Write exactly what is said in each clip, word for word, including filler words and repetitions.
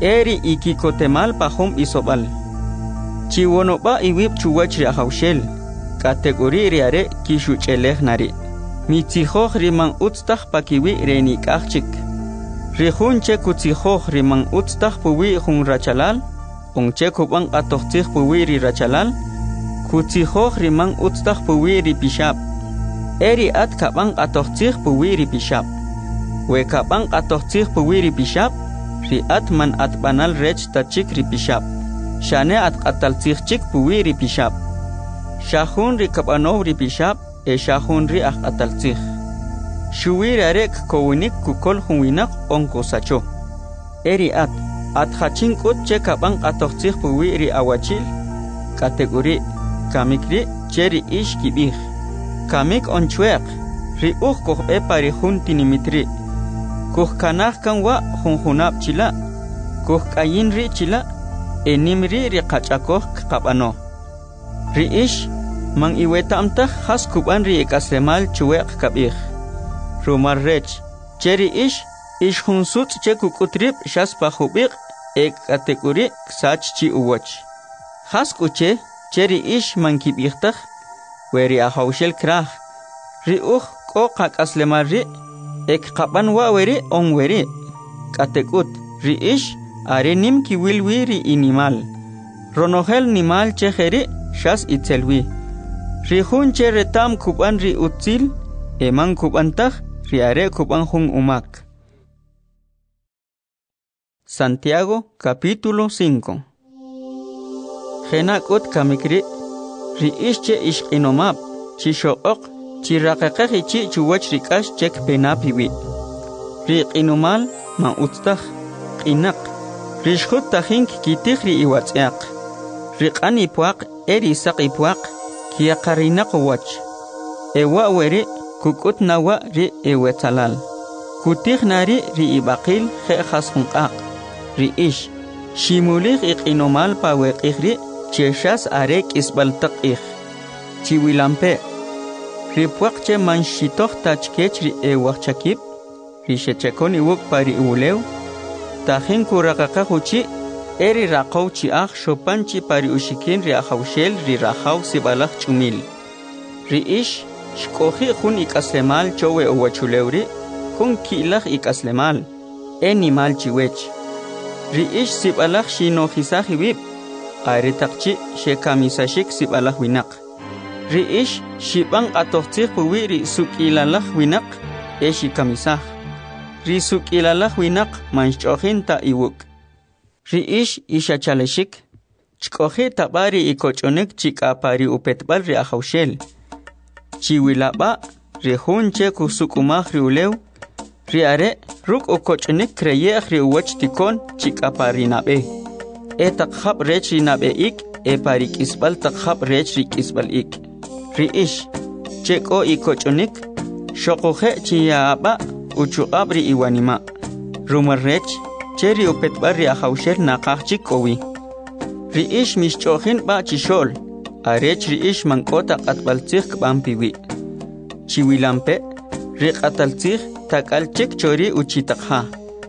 eri ikikotemal pahum isobal. Chiwonoba iwip chuwachri ahawshel, kategori riare kishu cheleh nari. Mitzihoch rimang utstach pakiwi renik achik. Rihunche kutzihoch rimang utstach puwi hun rachalal, ongche kubang atochtich puwi ri rachalal, kutzihoch rimang utstach puwi ri pishap. Eri at kabang atochtich puwi ri pishap. We kabang atochtich puwi ri pishap, ri at man at banal rech tachik ri pishap. Shane at atalchich chik puwi ri pishap. Shahun ri kabanov ri pishap, e shahun ri ak atalchich. Shuwi rarek kowinik kukol hunwinak onko sacho. Eri at, at haching ut che kabang atochtich puwi ri awachil, kategori, kamik ri cheri ish kibich. Kamik onchuek, ri uch koh e pari hun tinimitri. Kuh kanach kan wa hun hunap chila, kuh kayin ri chila, enimri ri kachakoh kabano. Ri ish, mang iweta amtah has kuban ri ekaslemal chuek kabich. Rumar rech, cheri ish, ish hun sut che kukutrip shas pahubik, ek kategori sach chi uwach. Has kuche, cheri ish mang kibichtah, weri ahawshel krah. Ri uch ko kak aslemal ri, ek kapan wa weri on weri. Katekut, ri ish, are nim ki wilwi ri inimal. Ronohel nimal che heri, shas itselwi. Ri hun che retam kuban ri utzil, emang kubantah, ri are kuban hun umak. Santiago capítulo cinco. Genakot kamikri, ri ish che ish inomap, chi shook, chi rakakaki chi chuwach rikash chek penapiwi. Ri inomal ma utstach, inak. Ri shkut tahink kitich ri iwatziak. Ri ani puak, eri sak ipuak, kia karinak wach. Ewa weri, kukut nawa ri ewetalal. Kutich nari ri ibakil he khashunqaq. Ri ish, shimulich ik inomal pa wekich ri, cheshas arek isbaltak ich. Chiwilampe. Ri puak che manshitoch tachkech ri ewak chakip. Ri shechekon iwuk pari ulew. Tahin kurakaka huchi, eri rakaw chi akh shopan chi pari ushikin ri akhawshel ri rakaw sibalak chumil. Ri ish, shkohi hun ikaslemal chowe uwachulewri, hun kilach ikaslemal, enimal chiwech. Ri ish sibalak shinohisah iwib, ari takchi shekamisashik sibalak winak. Ri ish shibang atochtich puwi ri sukilalak winak, e shikamisah. Ri sukilalak winak manchochin ta iwuk. Ri ish ishachaleshik, chkohi tabari ikochonek chikapari upetbal ri akhawshel. Chiwilaba, ri hunche kusukumah ri ulew, ri are ruk ukochonek kreyech ri uwach tikon chikapari nabe. E takhab rech ri nabe ik, e pari kisbal takhab rech ri kisbal ik. Ri ish, cheko ikochonek, shokohe chiyaba, uchuqabri iwanima. Rumar rech, cheri upetbal ri akhawshel naqaq chikowi. Ri ish mishchochin ba chishol, arech ri ish mankota qatbaltzich kbampiwi. Chiwilampe, ri qataltzich takalchik chori uchitakha.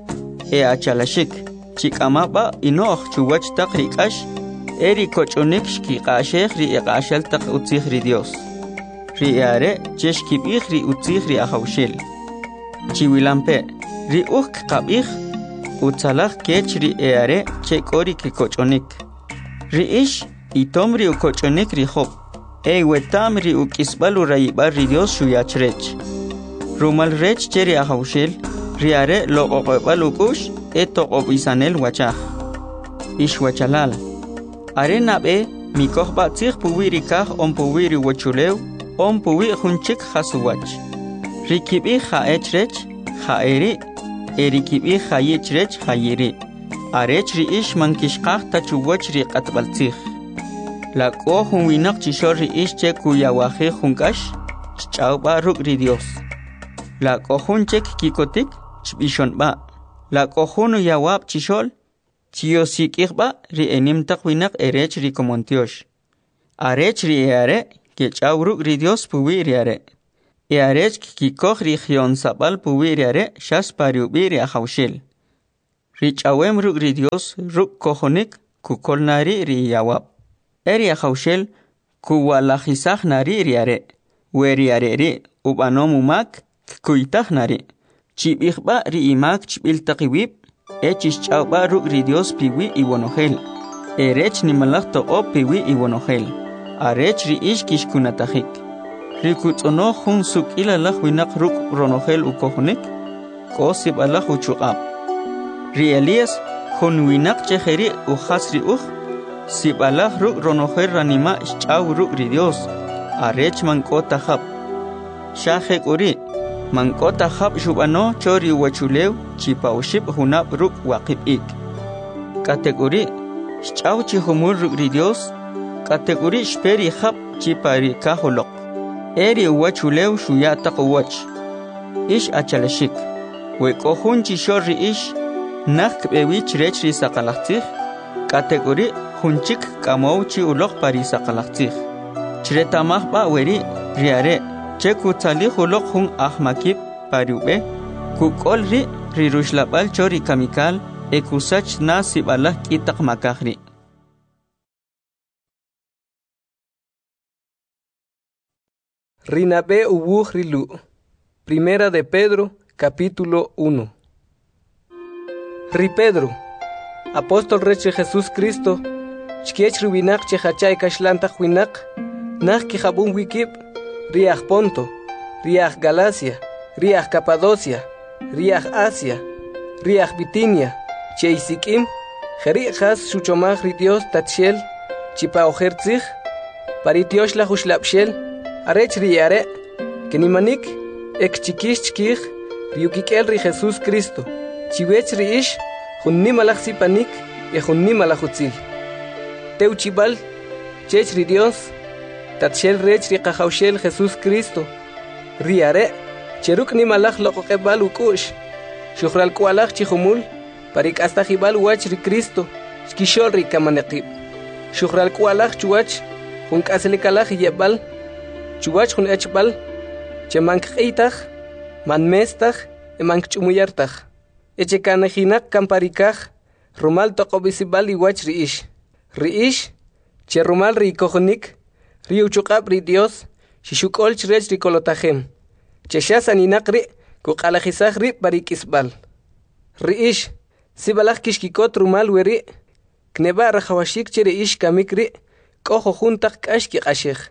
E achalashik, chikama ba inoch chuwach tak rikash, eri kochonik shkiqashech ri iqashal tak utzich ri Dios. Ri are cheshkibich ri utzich ri akhawshel. Chiwilampe, ri uk qabich, utzalach kech ri eare chekori ki kochonik. Ri ish, itom ri ukochonik ri hop. E wetam ri ukisbalu rayibar ri Dios shuyachrech. Rumal rech cheri akhawshel, ri are lo oqobal ukush, e toqobisanel wachach. Ish wachalal. Are nabe, mikoh batzich puwi ri kah on puwi ri wachulew, on puwi hunchik khasuwach. Ri kibi khaechrech, khaeri, eri kibi khayechrech khayeri. Arech ri ish mankishqaq tachuwach ri qatbaltzich. La ko hunwinak chishor ri ish che kuyawaje hunkash, chchawba ruk ri Dios. La ko hunchek kikotik, chbishonba. La ko hunu yawab chishol, chiyosikikba ri enim takwinak erech ri komontiosh. Arech ri eare, kechaw ruk ri Dios puwi ri are. Earech kikoh ri khion sabal puwi ri are, shas pariubi ri akhawshel. Richawem ruk ri Dios ruk kohonik ku kolnari ri yawab. Eri akhawshel ku walakhisakh nari riare. Weriare ri ubanomumak kuitah nari. Chibikhba ri imak chibiltaqiwib. Echis chawba ruk ri Dios piwi iwonogel. Erech ni malak to o piwi iwonogel. Arech ri ish kishkunatahik. Rikutsono hun suk ila lak winak ruk ronogel u kohonik. Kosib alak uchuqab. Ri Elias hun winak cheheri u khasri uj. Sib alak ruk ronogel ranima chaw ruk ri Dios. Arech mankota khab. Shahek uri. Mankota khab shubano chori wachulew chipaushib hunab ruk waqib ik. Kategori chaw chi humur ruk ri Dios. Kategori shperi khab chipari kaholok. Eri wachulew shuyata qwach. Ish achalashik. Wekohun chishor ri ish. Nak bewich rech ri saqalaqtih. Kategori hunchik kamow chi ulok pari saqalaqtih. Chretamah ba weri riare. Cheku talih ulok hun ahmakib pariube. Kukol ri ri rushlabal chori kamikal. Ekusach nasib Allah kitak makahri. Rinabe ubuj rilu. Primera de Pedro, capítulo uno. Ri Pedro, apóstol reche Jesús Cristo, chkiech rubinak chehachay kashlantach winak, nach kihabun wikib, riach Ponto, riach Galacia, riach Capadocia, riach Asia, riach Bitinia, cheisikim, jerichas shuchomach ri Dios tatshel, chipa ojertzich, paritiosh la hushlapshel, arech riare, kenimanik, ek chikish chkich, riukikel ri Jesús Cristo, chiwech ri ish, junnimalach sipanik, e junnimalach utzil. Teuchibal, chech ri Dios, tatshel rech ri qahawshel Jesús Cristo, riare, cheruk nimalach loqoqebal ukush, shukhral kualach chihumul, parik hasta jibal wach ri Cristo, skishol ri kamanekib, shukhral kualach chuach, jun kaselikalach yebal, chuach jun echbal, chemank eitach, man mestach, emank chumuyartach. Echekanajinak kamparikaj, rumal toqobisibal iwach riish. Riish, che rumal ri kojonik, ri uchukab ri Dios, shishukol chrech ri kolotajem. Che shasaninak ri, kukalajisaj ri parikisbal. Riish, sibalaj kishkikot rumal weri, kneba rajawashik che riish kamik ri, kojo juntak kashki kashej.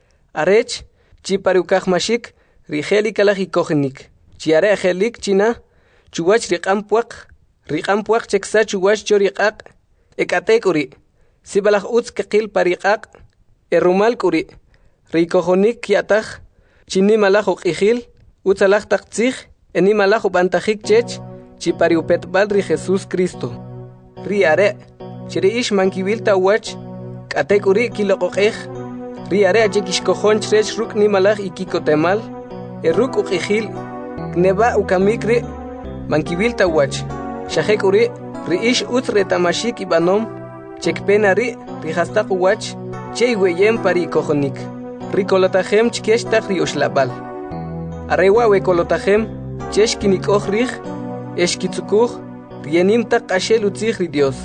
Arech, chi parukajmashik, ri helikalaj ikojenik. Chiare helik china, chuwach riqampuaq, riqampuaq cheksa chuwach choriqaq, ekatekuri, sibalaj utz keqil pariqaq, erumal kuri, rikojonik kiataj, chinimalaj uqijil, utzalaj taqtzij, enimalaj ubantajik chech, chipariupetbal ri Jesús Cristo. Riare, chiriish mankibil tawach, katekuri kiloqoqej, riare achekishkojon chrech ruk nimalaj ikikotemal, eruk uqijil, kneba ukamikri, mankibil tawach, shahek uri, riish ut retamashik ibanom, chekpena ri, rihastaq wach, che iweyem pari kojonik, rikolotajem chkeshtaq riushlabal. Arewa wekolotajem, cheshkinik ojrij, eshkitzukuj, rienimtaq ashel utzij ri Dios.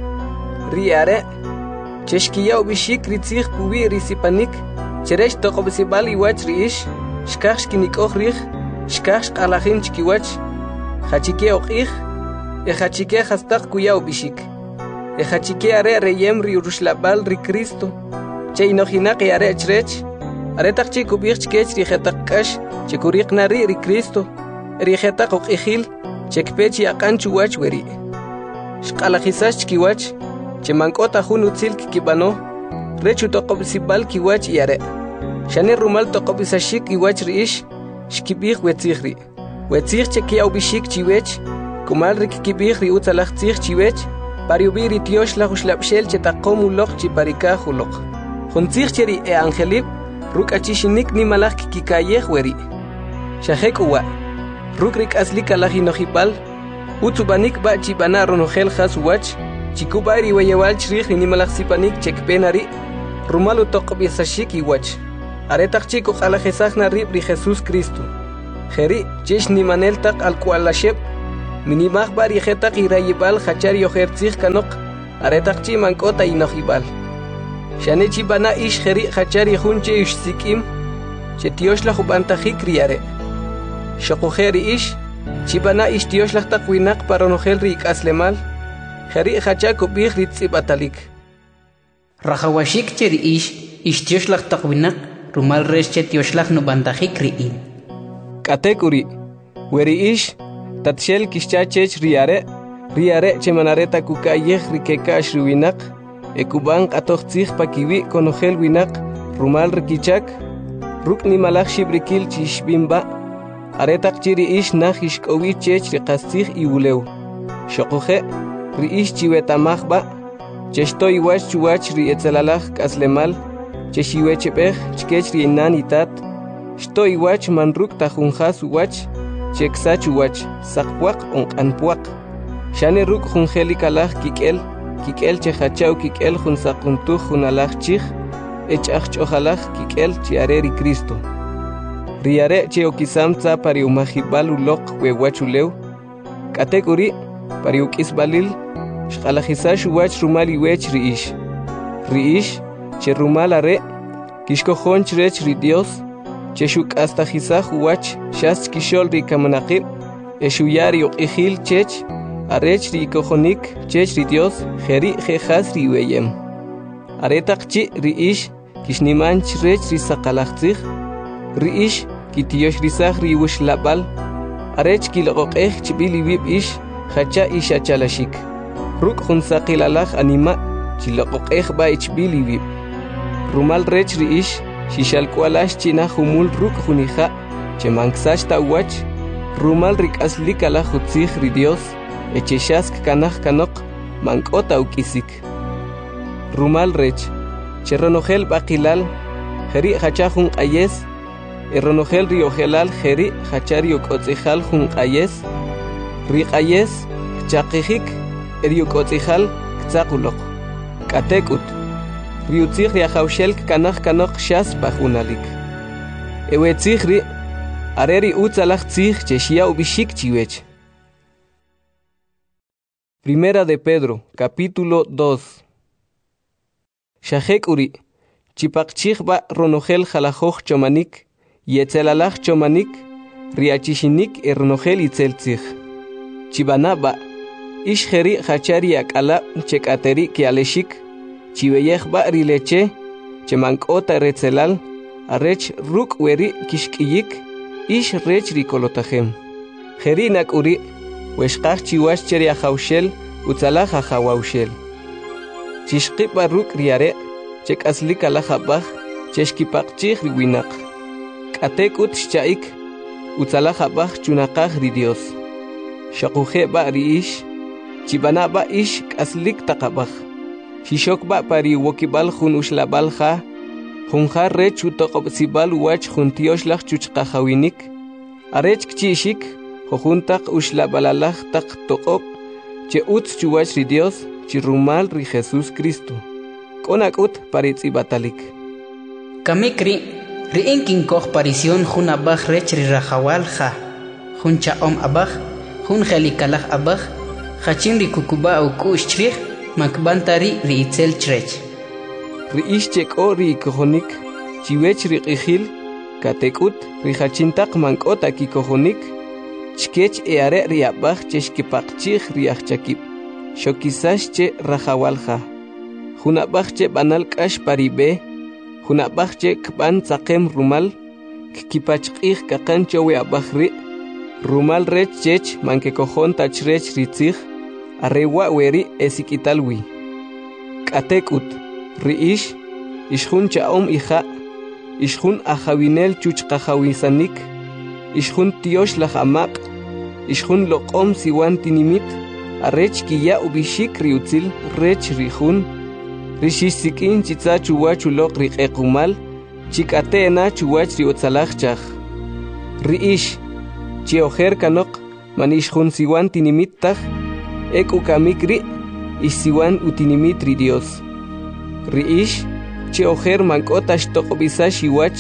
Riare, cheshkiya ubishik ritzij pubi risipanik, cheresh toqobisibal iwach riish, shkaj shkinik ojrij, shkaj shqalajin chkiwach, hachike oqij, e hachike hastaq kuya ubishik. E hachike are reyem ri urushlabal ri Cristo, che inojinak e are chrech, are taq che kubij chkech ri jetaq kash, che kuriq nari ri Cristo, ri jetaq oqijil, che kpech yaqan chuwach weri. Shqalajisash chkiwach, che mankota jun utzil kikibano, rechu toqobisibal kiwach yare. Shane rumal toqobisashik iwach riish, shkibij wetzijri. Wetzij che kia ubishik chiwech, kumal rik kibij ri utzalaj tzij chiwech, pariubi ri tiosh la hushlapshel che taqom ulok chi parika hulok. Juntzij cheri e angelib, ruk achishinik ni malaj kikikayej weri. Shahek uwa, ruk rik aslik alaj inojibal, utzubanik ba chibana ronogel has wach, chikuba ri weyewal chrij ni malaj sipanik chekpenari, rumalu toqobisashik iwach. Aretaq chico qalajesaj na rib ri Jesús Cristo. Jeri, chish ni manel taq al kualasheb, minimaj bari jetaq irayibal hachar yohertzij kanok aretaqchi mankota inojibal shane chibana ish kheri hachar yhunche ish sikim chetioshla hubantajik riare shoqojeri ish chibana ish tioshla taqwinak paronojel rik aslemal kheri hacha kubih ritzibatalik Rajawashik cheri ish ish tioshla taqwinak rumal resh chetioshla nubantajik riin katekuri weri ish tatshel kishchachech riare riare chemanareta kukayej rikeka ashruwinak ekuban qatoqtzij pakiwi konojel winak rumal rikichak rukni malaj shibrikil chishbimba aretaq chiri ish naj ishk'owi chech riqastzij iwulew shoqoje ri ish chiwetamajba chextoy iwach chuwach ri etzelalaj k'aslemal chexiwecheb'ej chkech ri inan itat xtoy iwach manruk tajunjas uwach cheksach uwach saqpuaq onq'anpuaq xane ruk junjeli kalaj kik'el kik'el chejachaw kik'el jun saquntuj jun alaj chij ech'aj ch'ojalaj kik'el chiare ri Cristo riare che okisam tza pari umajibal uloq wewach ulew k'atek uri pari uk'isbalil xq'alajisax uwach rumal iwech ri ish ri ish che rumal are kixkojon chirech ri Dios che xuk'astajisaj uwach xas chkixol ri kamanaqib exuyar yoq'ijil chech arech ri kojonik chech ri Dios jeri jejas ri weyem aretaq chi ri ish kixniman chirech ri saqalajtzij ri ish kitiosh risaj ri wixlabal arech kiloq'ej chib'il iwib ish jacha ish achalashik ruk jun saqilalaj anima chiloq'ej ba ichb'il iwib rumal rech ri ish xixalk'ualax china jumul ruk junija chemanksach ta'wach rumal rik'aslik alaj utzij ri Dios echexask kanaj kanok mank'ota uk'isik rumal rech cheronojel b'aqilal jeri jacha jun q'ayes eronojel ri ojelal jeri jacha ri ok'otz'ijal jun q'ayes ri q'ayes chaqijik eri ok'otz'ijal ktzaq-uloq k'atek'ut ri utzij ri ajawxel kanaj kanok xas pajunalik ewetzij ri are ri utz alaj tzij chexya ubixik chiwech. Primera de Pedro, capítulo dos. Shajek uri, chipaqchij ba ronojel jalajoj chomanik, yetzelalaj chomanik, riachishinik eronojel itzeltzij. Chibana ba, ish jeri hachari akala chekateri kialeshik, chibeyej ba rileche, chemankota retzelal, arech ruk weri kishkiyik, ish rech rikolotajem. Jeri nak uri, weshqaj chiwash cheri ajawxel utzalaj ajawawxel chixqipa ruk riare chek'aslik alaj abaj chexkipaqchij ri winaq k'atek ut xcha'ik utzalaj abaj chunaqaj ri Dios xaquje ba ri ish chibana ba ish k'aslik taq abaj xixok ba pari wokibal jun uxlabal ja junja rech utoq'ob'sibal uwach jun tioxlaj chuchqajawinik arech kchi'xik jojuntaq uxlabalalaj taq toq'ob' che utz chuwach ri Dios chi rumal ri Jesús Cristo k'onak'ut paritz'ibatalik kamikri ri'in kinkoj parision jun abaj rech ri rajawal ja jun cha'om abaj jun jelikalaj abaj jachin ri kukuba uk'u'x chrij makbantari ri itzel chrech ri ish chek'o ri ikojonik chiwech ri q'ijil katek'ut ri jachintaq mank'ota kikojonik chkech eare ri abaj chexkipaqchij ri ajchakib xokisax che rajawalja jun abaj che b'anal k'ax paribe jun abaj che kb'an tzaqem rumal kkipachq'ij kaqan chowe abaj ri rumal rech chech mankekojon tach rech ri tzij arrewa weri esik'italwi k'atek'ut ri ish ixjun cha'om ija ixjun ajawinel chuchqajawisanik ixjun tiox laj amaq ixjun loq'om siwan tinimit arech kiya ubixik ri utzil rech ri jun ri xixsik'in chitza chuwach uloq ri q'equmal chik'ate'na chuwach ri otzalaj chaj ri ish chi ojer kanok man ixjun siwan tinimit taj ek'u kamik ri ixsiwan utinimit ri Dios ri ish chi ojer mank'ota xtoq'ob'isax iwach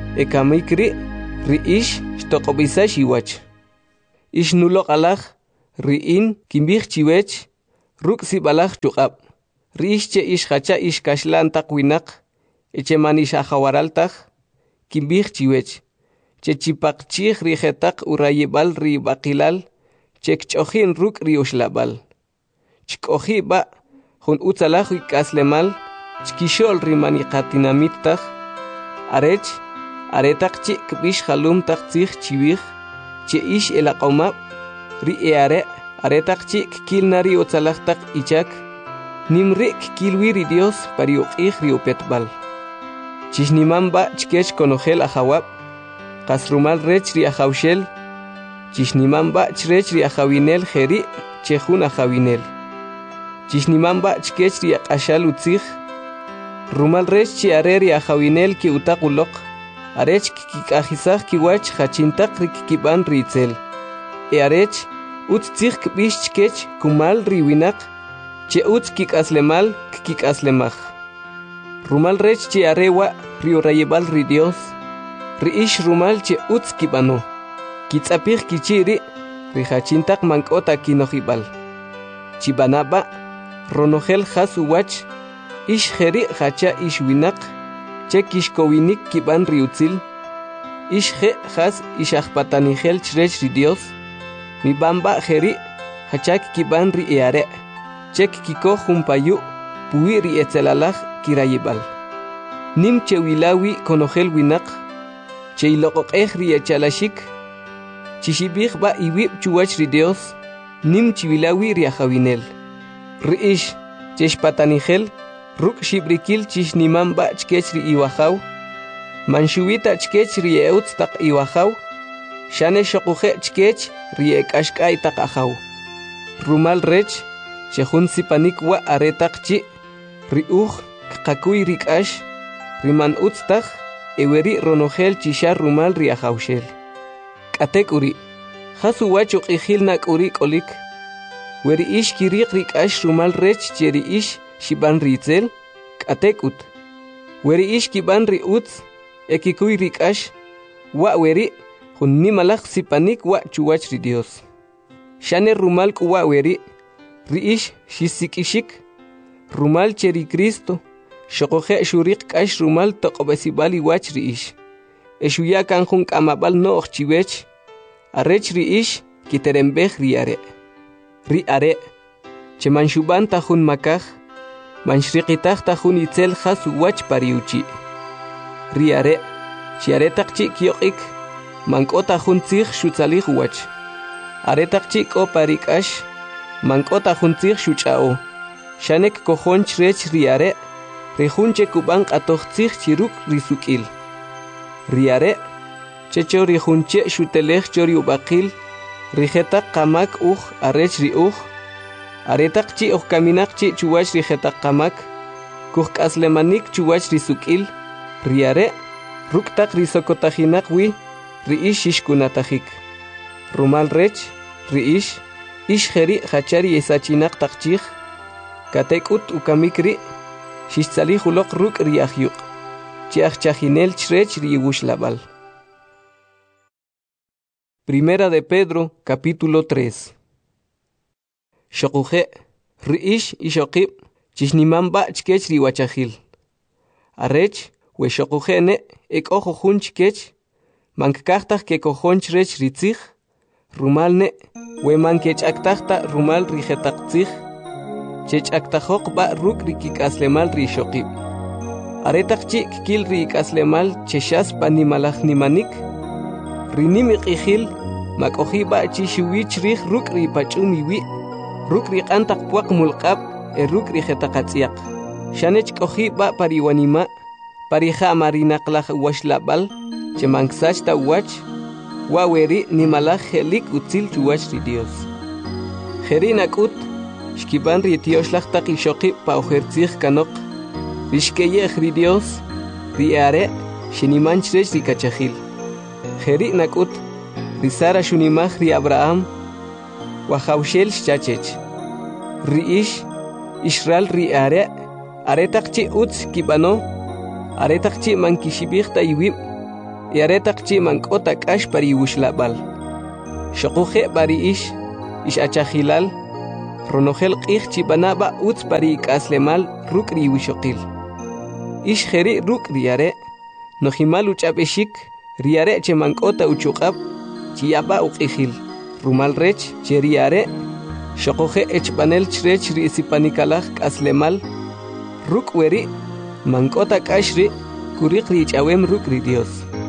ekamik ri ri ish xtoq'ob'isax iwach ix nuloq alaj ri'in kimbij chiwech ruk sibalaj chuqab ri'ix che ix hacha ix kashlan taq winaq eche manish ajawaraltaj kimbij chiwech che chipaqchij rijetaq urayibal ri baqilal chek ch'ojin ruk ri uxlabal chk'oji ba jun utzalaj ik'aslemal chkixol ri maniqatinamitaj arech aretaq chi kbix jalum taq tzij chiwij che ix elaqomab ri eare aretaq chi kilnari utzalaj taq ichak nimri kilwi ri Dios pari uq'ij ri upetbal chishniman ba chkech konojel ajawab qasrumal rech ri ajawshel chishniman ba chrech ri ajawinel jeri che jun ajawinel chishniman ba chkech ri aqashal utzij rumal rech chi are ri ajawinel ki utaq uloq arech kik'ajisaj kiwach jachintaq ri kikiban ri itzel e arech utz tzij kbix chkech kumal ri winaq che utz kik'aslemal kik'aslemaj rumal rech chi are wa ri urayibal ri Dios ri ix rumal che utz kibano kitzapij kichiri ri jachintaq mank'ota kinojibal chibanaba ronojel jas uwach ix jeri jacha ix winaq che kixkowinik kiban ri utzil ix je jas ix ajpatanijel chrech ri Dios mi bamba jeri hachak kiban ri eare chek kiko jumpayu puwi ri etzelalaj kirayibal nim che wilawi konojel winaq che iloqoqej ri echalashik chishibij ba iwib chuwach ri Dios nim chiwilawi ri ajawinel ri ix chesh patanijel ruk shibrikil chish niman ba chkech ri iwajaw manshuwita chkech ri eutz taq iwajaw shane shoquje chkech ri ekashk'ay taq ajaw rumal rech chejun sipanik wa aretaq chi ri uj kqakuy ri k'ax ri man utz taj eweri ronojel chishar rumal ri ajawshel k'atek uri jasu wach uq'ijil nak'uri k'olik weri ix kiriq ri k'ax rumal rech che ri ix shiban ri itzel k'atek ut weri ix kiban ri utz ekikuy ri k'ax wa weri jun nimalaj sipanik wa chuwach ri Dios shane rumal k'uwa weri ri ix xisik'ixik rumal che ri Cristo xoqoje xuriq k'ax rumal toq'ob'esibal iwach ri ix exuya kan jun k'amab'al no'j chiwech arech ri ix kiterembej ri are ri are che manxuban ta jun makaj manxriqitaj ta jun itzel jas uwach pariuchi ri are chi aretaq chi kyoq'ik mank'ota jun tzij xutzalij uwach aretaq chi k'o pari k'ax mank'ota jun tzij xuch'a'o shanek kojon chrech ri are ri jun che kub'an q'atoj tzij chi ruk' ri suk'il ri are checho ri jun che xutelej cho ri ub'aqil ri jetaq qamak uj arech ri uj aretaq chi uj kaminaq chi chuwach ri jetaq qamak kuj k'aslemanik chuwach ri suk'il ri are ruk' taq ri sokotajinaq wi ri ix xixkunatajik rumal rech ri ix ix jeri jacha ri esachinaq taq chij katek'ut ukamik ri xixtzalij uloq ruk' ri ajyuq' chi ajchajinel chrech ri iwuxlab'al. Primera de Pedro, capítulo tres. Xoquje, ri ix ixoqib, chixniman ba chkech ri wachajil. Arech, we xoquje ne, ek ojo jun chkech, mankaktaj ke kojon chrech ri tzij, rumal ne, we mankech aktajta rumal ri jetaq tzij, chech aktajoq ba ruk ri kik'aslemal ri xoqib. Aretaq chi kikil ri ik'aslemal chexas pa nimalaj nimanik, rinim iq'ijil mak'oji ba chi xiwi chrij ruk' ri pach'um iwi ruk' ri q'antaq puaq mulq'ab e ruk' ri jetaq atz'yaq xane chk'oji ba pariwanima parija marinaqlaj uwaxlab'al che manksach ta uwach wa weri nimalaj jelik utzil chuwach ri Dios jeri nak'ut xkiban ri tioxlaj taq ixoqib pa ujertzij kanoq ri xkeyej ri Dios ri are xiniman chrech ri kachajil jeri nak'ut ri Sara xunimaj ri Abraham wajawxel xchachech ri ix Israel ri are aretaq chi utz kib'ano aretaq chi mankixibij ta iwib y aretaq chi mank'ota k'ax pari iwuxlab'al xoquje bari ix ish achajilal, ronogel qih chibanaba utz pari ikaslemal rukri wishokil. Ish jeri ruk riare, nojimal uchabeshik, riare che mankota uchukab, chiaba uqihil, rumal rech, che riare, shokoje echbanel chrech riisipanikalag kaslemal, ruk weri, mankota kashri, kurik richawem rukri Dios.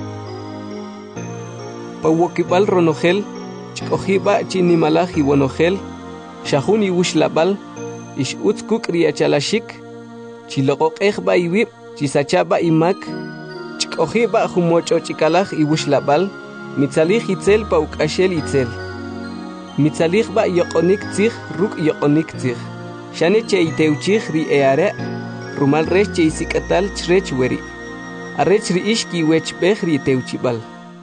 Pawokibal ronogel, chkojiba chinimalaj iwonogel, shahun iwushlabal, ish utz kuk riachalashik, chilokok ejba iwib, chisachaba imak, chkojiba humocho chikalaj iwushlabal, mitzalij itzel paukashel itzel. Mitzalij ba yokonik tzig, ruk yokonik tzig. Shane che iteuchig ri eare, rumal rech che isikatal chrech weri. Arech ri ishki wech bech ri teuchibal.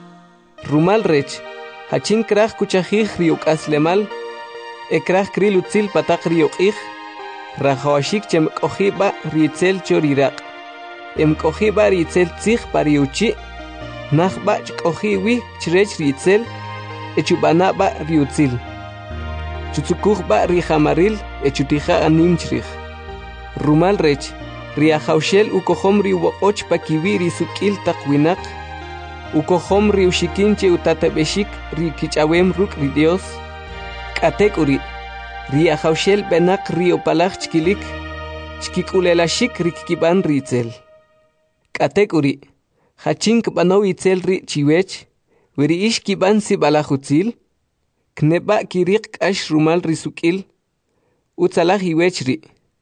Rumal rech, hachin krach kuchajig ri ukaslemal, ekrach kril utzil patak ri ukij, rajawashik chem kojiba ri itzel chorirak. Em kojiba ri itzel tzig pari uchi, nachba chkojiwi chrech ri itzel, echubanaba ri utzil. Chutzukujba ri jamaril, echutija anim chrij. Rumal rech, ri ajaushel ukohom ri ubokoch pakiwi ri sukil takwinak, ukohom ri ushikinche utatabeshik ri kichawem ruk ri Dios, katekuri, ri ajaushel benak ri opalaj chkilik, chkikulelashik ri kikiban ri itzel. Katekuri, hachink banaw itzel ri chiwech, weri ish kiban si balajutzil, kneba kirik ash rumal risukil, utzalaj iwech ri.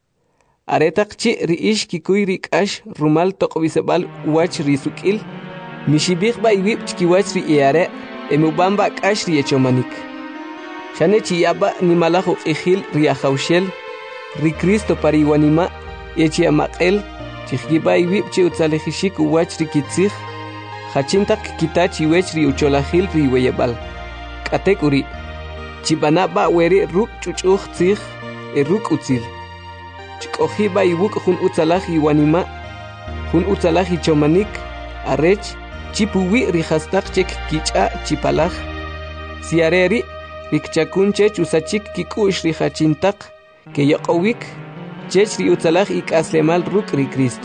Aretak chi ri ish kikuy rik ash rumal tokobisebal wach risukil, mishibig ba iwib chkiwach ri iare, emubamba kash ri echomanik. Shane chiyaba ni malajo ijil ri ajaushel, ri Cristo pariwanima, echi amakel, chihgiba iwib chi utzalejishik wach ri kitzig, hachintak kitachi wech ri ucholajil ri weyebal. Katekuri, chibanaba weri ruk chuchuj tzig, e ruk utzil. Chikojiba iwuk hun utzalaj iwanima, hun utzalaj ichomanik, arech, chipuwi ri hastak chek kicha chipalaj. Siareri, rikchakunche chusachik kikush ri hachintak, ke yokowik, chech ri utzalaj ikaslemal ruk ri Cristo.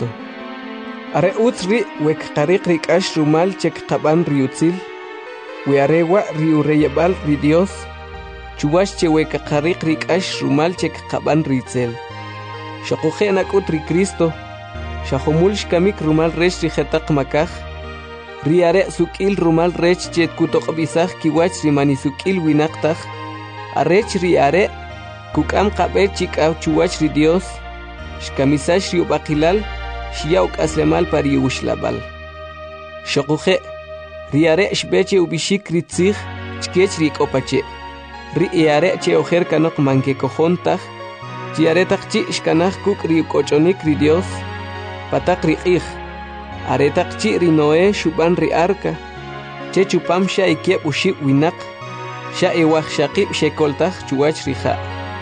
Are utzri wek karik rik ash rumal chek kaban ri utzil, we arewa ri ureyebal ri Dios, chuwash che wek karik rik ash rumal chek kaban ri itzel. Shakuje nakut ri Cristo, shahumul shkamik rumal rech ri jetak makaj, ri are sukil rumal rech chet kutok bisaj kiwach ri mani sukil winaktaj, arech ri are, kukam kabe chik au chuwach ri Dios, shkamisash ri ubakilal, Shiauk aslemal pari ushlabal. Shokuje, riare shbeche ubishik ritzig, chkech rik opache. Ri iare che ojer kanok manke kojontag, chiaretak chi shkanaj kuk ri kochonik ri Dios, patak ri ij. Aretak chi ri Noé shuban ri arka, che chupam sha ikiep ushib winak, sha ewaj shakib shekoltag chuwach ri ja.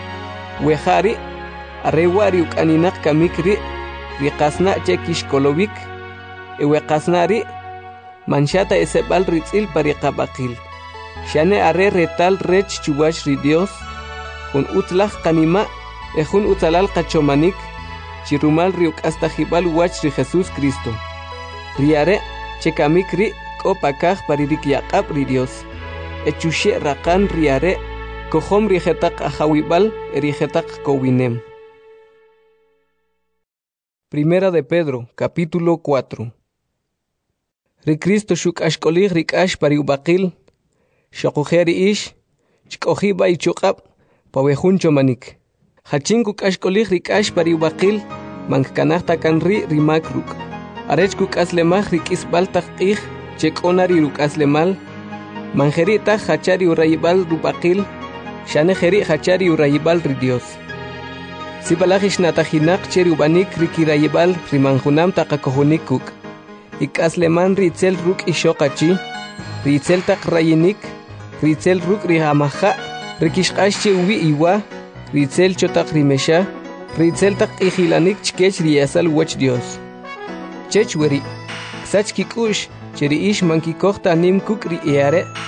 Wehari, arewa ri ukaninak kamik ri, riqasna chekish kolowik, eweqasnari, manchata esebal ritzil pariqabaqil. Shane are retal rech chuwash ri Dios, hun utlaj kanima, e hun utalal qachomanik, chirumal riuk hasta jibal wach ri Jesús Cristo. Riare, chekamik ri, kopakaj paririk yaqab ri Dios. Echushe raqan riare, kohom rijetak ajawibal, erijetak kowinem. Primera de Pedro, capítulo cuatro. Ri Cristo shuk ashkolig rik ash pari ubaqil, shakujeri ish, chkojiba ichukab, pawehun chomanik. Hachinku ashkolig rik ash pari ubaqil, mankanahta kanri rimakruk. Arechkuk aslemaj rik isbaltak ij, chekonari ruk aslemal, manjerita hachari urayibal rubaqil, shanejeri hachari urayibal ri Dios. Sibalajish natajinak cheri ubanik rikirayibal rimanjunam takakohunikuk. Ikasleman ritzel ruk ishokachi, ritzel tak rayinik, ritzel ruk rihamaja, rikishkashi uwi iwa, ritzel chotak rimesha, ritzel tak ijilanik chkech riyasal wach Dios. Chech weri, sach kikush, cheri ish mankikokta nim kuk ri eare,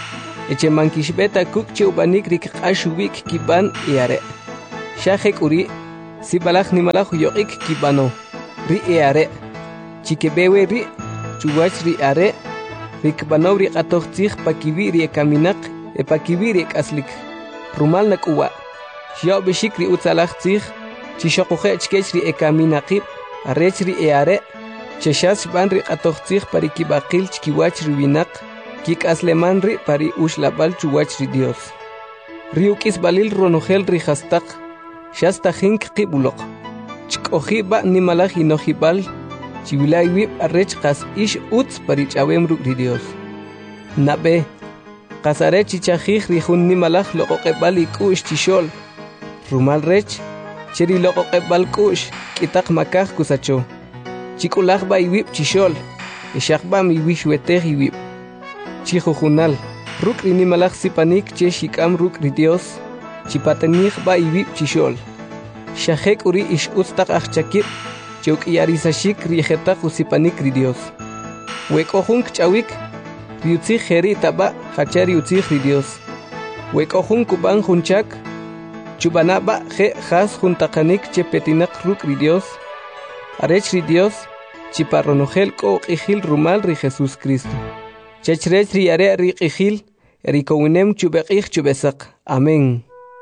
eche mankishbeta kukche ubanik rik ashubik kiban iare shahek uri sibalak nimalak yoik kibano ri iare chikebewe ri chuwach ri are rikbano ri atochtich pakibi ri kaminak e pakibi ri aslik rumal nakuwa shio bishik ri utsalach zich chishokuche chkech ri ekaminaqib arech ri iare cheshas ban ri atochtich parikibaqil chkiwach ri winak kik asleman ri pari ushlabal chuwach ri Dios riukis balil ronogel ri hastak shasta hink qibuloq chkohi ba nimalaj inojibal chivilay wib arrech qas ish uts pari chawem ru ri Dios nabe qasare chichajij ri hun nimalaj loqoqebal ikush chishol rumal rech cheri loqoqebal kush kitaq makaj kusacho chikulaj ba iwib chishol ishaqba mi wishwetej iwib chijujunal ruk ri nimalaj sipanik che shikam ruk ri Dios chipatanij ba iwib chishol shajek uri ish ustaq achchakib cheuk yarisashik ri jetaq usipanik ri Dios wekojun chawik riutzij jeri taba hachari utzij ri Dios wekojun kuban junchak chubanaba je jas juntaqanik che petinak ruk ri Dios arech ri Dios chiparronojel ko qijil rumal ri Jesús Cristo chechrech ri are ri qijil ri kowinem chubeqij chubesaq amén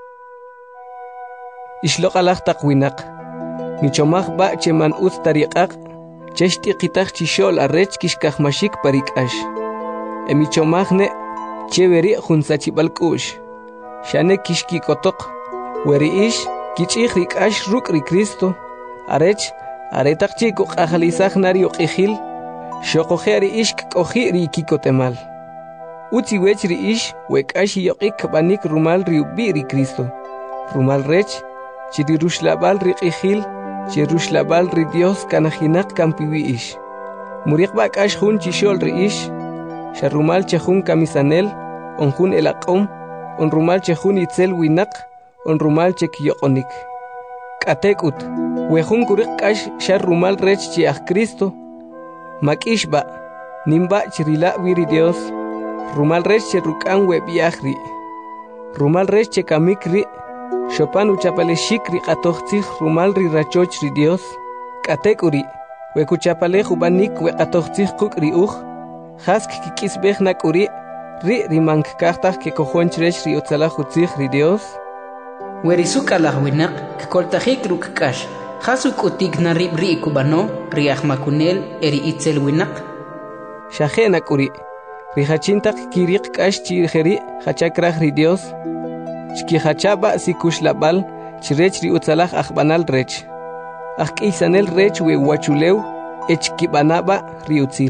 ishloqalaj taqwinaq michomaj ba cheman utz tariqaq cheshti qitaq chishol arrech kishkajmashik parikash emichomajne cheveri junsachibalkush shane kishki kotoq weri ish kichij rikash ruk ri Cristo arech aretaq chiku qajalisaj nario qijil shoqojeri ish koji ri kikotemal utzi wech ri ish wekash yoqik banik rumal ri ubi ri Cristo rumal rech chiri rushlabal ri qijil chiri rushlabal ri Dios kanajinak kampiwi ish muriq bakash jun chishol ri ish sharumal chejun kamisanel onjun elaqom onrumal chejun itzel winak onrumal chekyoqonik katekut wejun kuriq kash sharumal rech chi aj Cristo makishba nimba chirila wiri Dios rumal rech cherukan webiajri rumal rech chekamikri shopan uchapaleshik ri qatochtij rumal ri rachoch ri Dios katekuri wekuchapale jubanik weqatochtij quk ri uj hask kikisbej nakuri ri rimank kajtaj ke kojonchrech ri utzalaj utzij ri Dios werisuka lajwinaq kkoltajik ruk kash hasuk utik narib ri kubano ri ajmakunel eri itzel winaq shaje nakuri ri hachintak kiriq kash chirjeri hachakraj ri Dios chki hachaba sikushlabal chirech ri utzalaj ajbanal rech ajk'isanel rech we wachulew echkibanaba ri utzil.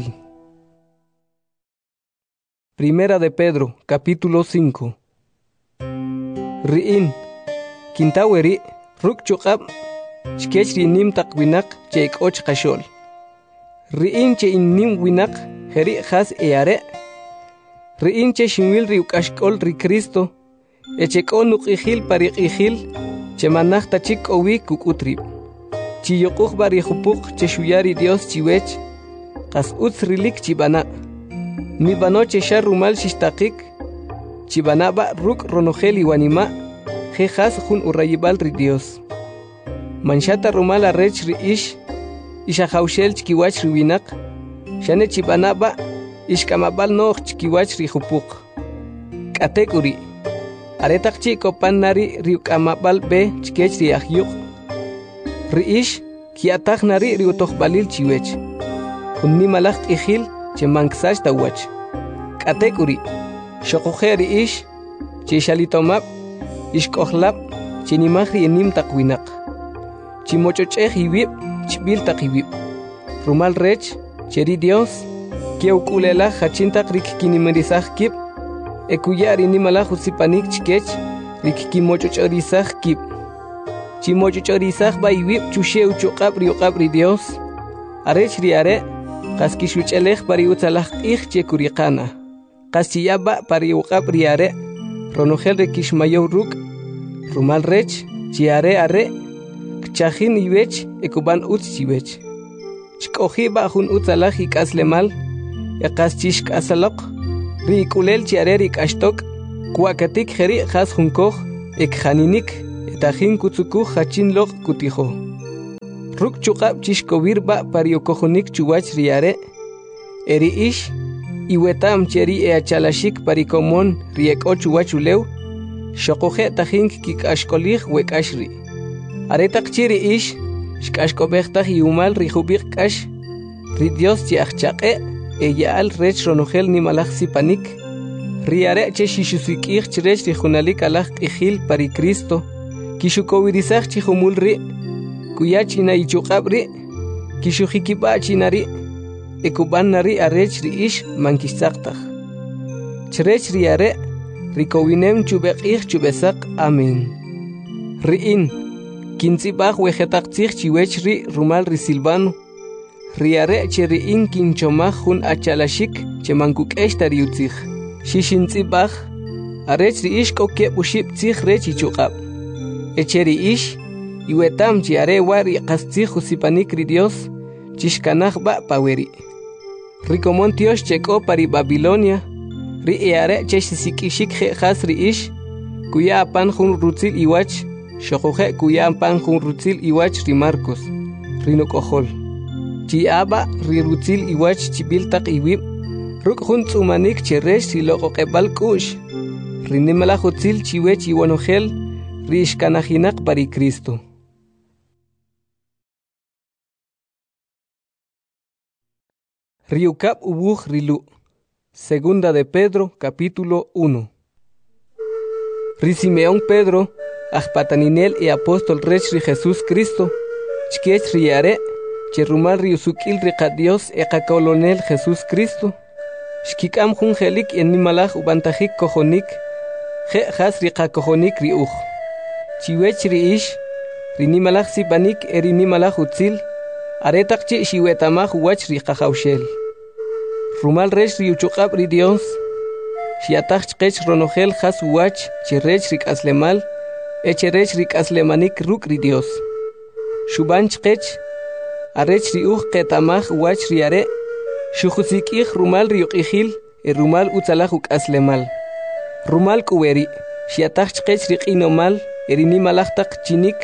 Primera de Pedro, capítulo cinco. Ri'in, kintaweri, ruk chuqab, chkech ri nim tak winak cheik och kashol. Ri'in che in nim winak, heri has eare. Ri'in che shinwil ri ukashkol ri Cristo, echeko nuqijil pariqijil, che manaj tachik owi kukutrib. Chi yokuj bari jupuk che shuyari Dios chiwech, kas utz rilik chibana. Mi banoche shar rumal shishtakik chibanaba ruk ronogel iwanima jejas jun urayibal ri Dios manchata rumal arrech ri ish ishajaushel chkiwach ri winak shane chibanaba ishkamabal nog chkiwach ri jupuk katekuri aretak chiko panari ri ukamabal be chkech ri ahyuk ri ish kiataj nari ri utojbalil chiwech unnimalaj ijil chemanksach tawach katekuri shoqojeri ish chishalitomab ishkohlab chinimajri enim takwinaq chimochochej iwib chbil taqiwib rumal rech cheri Dios keukulela hachintaq rikkinimerisaj kib ekuyari nimalaj usipanik chkech rikkimochochorisaj kib chimochochorisaj ba iwib chusheu chuqab riuqab ri Dios arech ri are qaskishuchelej pari utzalaj q'ij chekuriqana qasiyaba pari uqab riare ronogel rekishmayow ruk rumal rech chiare are kchajin iwech ekuban utz chiwech chk'ojiba jun utzalaj ik'aslemal eqas chixk'asaloq ri kulel chiarerik ashtok kuakatik jeri khas junkoj ek janinik etajin kutsuku hachin lok kutijo ruk chuqab chishkovir ba pariokojonik chuwach riare eri ish iwetam cheri e achalashik parikomon riek ochuwachulew shokoje tajin kik ashkolij wek ashri aretak chiri ish shkashkobejtaj yumal rijubik kash ri Dios chi achaqe eyaal rech ronogel ni malaj sipanik riare che shishusikij chirech rijunalik alaj qijil pari Cristo kishukowirisaj chijumul ri kuyach ina ichuqab ri kishujikiba chinari ekuban nari arech ri ish mankisaqtaj chirech riare rikowinem chubeqij chubesaq amen riin kintzibaj wejetaqtzij chiwech ri rumal ri Silvano riare che riin kinchomaj jun achalashik che mankuk'ex tariutzij xixintzibaj arech ri ish k'okeb uxib tzij rech ichuqab eche ri ish iwetam chi are wa ri qastzij usipanik ri Dios chixkanaj ba paweri rikomon tiox chek'o pari Babilonia ri eare che xisik'ixik je jas ri ish kuya apan jun rutzil iwach xoqoje kuya apan jun rutzil iwach ri Marcos ri nok'ojol chiaba ri rutzil iwach chibiltaq iwib ruk jun tz'umanik che rex ri loqoqeb'al k'u'x ri nimalaj utzil chiwech iwonojel ri ixkanajinaq pari Cristo. Riukab ubuj rilu. Segunda de Pedro, capítulo uno. Ri Simeón Pedro, ajpataninel y apóstol rech ri Jesús Cristo, chkech riare, cherumal ri usukil ri Dios e colonel Jesús Cristo, shkikam jun jelik en nimalaj ubantajik kojonik, je jas ri kojonik ri uj. Chiwech ri ish, ri nimalaj sipanik e ri nimalaj utzil, aretak chi shiwetamaj wach ri qajawshel. Rumal rech ri uchuqab ri Dios, shiataj chqech ronogel jas wach chi rech ri k'aslemal, eche rech ri k'aslemanik ruk ri Dios. Shuban chqech, arech ri uj qetamaj wach ri are, shujusikij rumal ri uqijil e rumal utzalaj uk'aslemal. Rumal kuweri, shiataj chqech ri q'inomal e ri nimalaj taq chinik,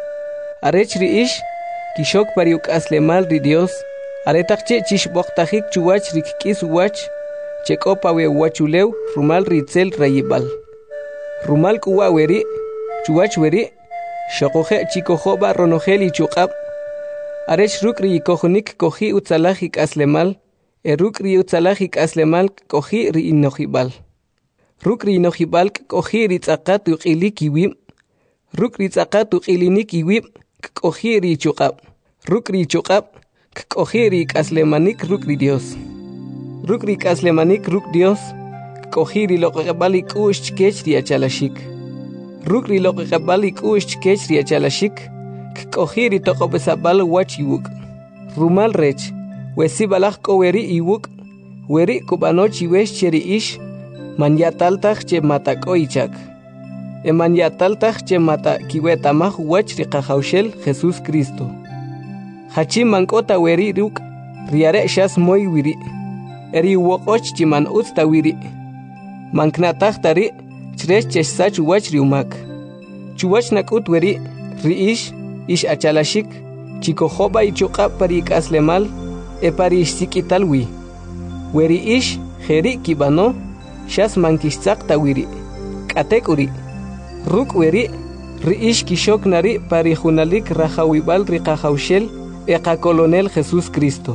arech ri ish, kishok pari uk'aslemal ri Dios, aretak che chishboqtajik chuwach ri k'is wach, chek'o pawe wachulew rumal ri tzel rayibal. Rumal kuwa weri, chuwach weri, shoqoje chikojoba ronogel ichuqab, arech ruk ri kojonik koji utzalaj ik'aslemal, e ruk ri utzalaj ik'aslemal koji ri inojibal. Ruk ri inojibal koji ri tz'aqat uq'ilik iwib, ruk ri tz'aqat uq'ilinik iwib, koji ri ichuqab. Ruk ri ichuqab, koji ri ik'aslemanik ruk ri Dios. Ruk ri ik'aslemanik ruk Dios, koji ri loqeqeb'al ik'u'x chkech ri achalashik. Ruk ri loqeqeb'al ik'u'x chkech ri achalashik, koji ri toq'ob'esab'al wach iwuk'. Rumal rech, wesibalaj k'o weri iwuk', weri kub'anol chiwex che ri ix, manyataltaj che mata k'o ichak. E manyataltaj che mata kiwetamaj wach ri qajawshel Jesús Cristo. Hachim mank'ota weri ruk, riare xas moy wiri. Eri woqoch chi man utsta wiri. Manknataj tari, chresh chesach wach ri umak. Chuwach nak'ut weri, ri ish, ish achalashik, chikojoba ichuqab pari ik'aslemal, e pari ishsikital wi. Weri ish, jeri kibano, xas mankishtzaqta wiri. K'atek uri. Ruk weri, ri ish kishok nari pari junalik rajawibal ri qajawshel, eqa colonel Jesús Cristo.